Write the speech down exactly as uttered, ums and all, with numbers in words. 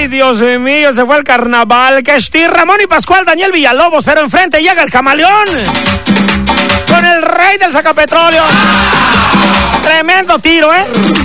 Ay, Dios mío, se fue el carnaval. Que Steve, Ramón y Pascual, Daniel Villalobos, pero enfrente llega el camaleón con el rey del sacapetróleo. Tremendo tiro, ¿eh?